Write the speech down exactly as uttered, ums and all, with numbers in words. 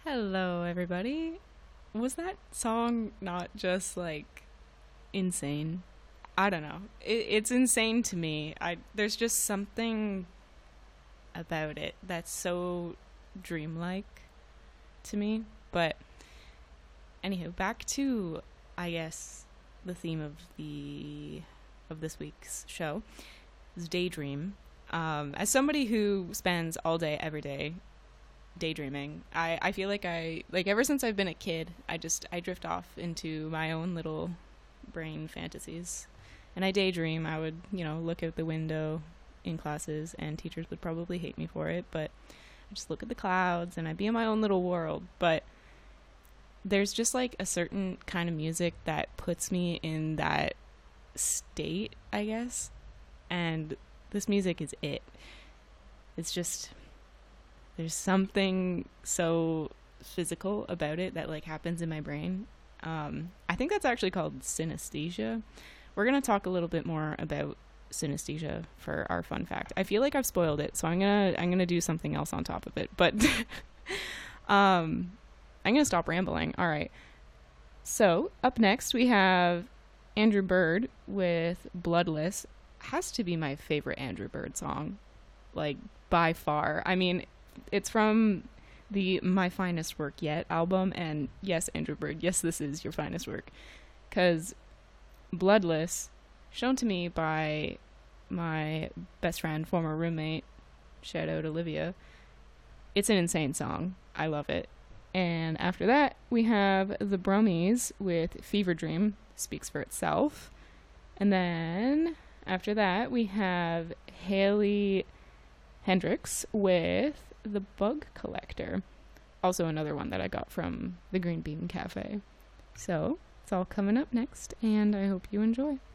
Hello, everybody. Was that song not just like insane? I don't know. It, it's insane to me. I there's just something about it that's so dreamlike to me. But anywho, back to I guess the theme of the of this week's show is daydream. Um, as somebody who spends all day every day daydreaming. I, I feel like I like ever since I've been a kid, I just I drift off into my own little brain fantasies. And I daydream. I would, you know, look out the window in classes and teachers would probably hate me for it, but I just look at the clouds and I'd be in my own little world. But there's just like a certain kind of music that puts me in that state, I guess. And this music is it. It's just there's something so physical about it that like happens in my brain. Um, I think that's actually called synesthesia. We're gonna talk a little bit more about synesthesia for our fun fact. I feel like I've spoiled it, so I'm gonna I'm gonna do something else on top of it. But um, I'm gonna stop rambling. All right. So up next we have Andrew Bird with "Bloodless." Has to be my favorite Andrew Bird song, like by far. I mean, it's from the My Finest Work Yet album, and yes, Andrew Bird, yes, this is your finest work, because Bloodless, shown to me by my best friend, former roommate, shout out Olivia, it's an insane song. I love it. And after that, we have the Bromies with Fever Dream, speaks for itself. And then after that, we have Haley Hendrix with The Bug Collector, also another one that I got from the Green Bean Cafe. So it's all coming up next, and I hope you enjoy.